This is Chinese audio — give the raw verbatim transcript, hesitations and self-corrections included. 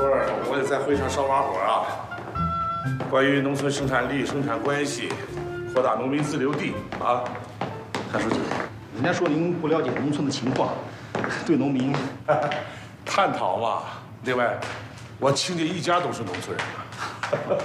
会儿我也在会上烧把火啊，关于农村生产力、生产关系，扩大农民自留地啊。 韩书记，人家说您不了解农村的情况，对农民探讨嘛。另外，我亲家一家都是农村人。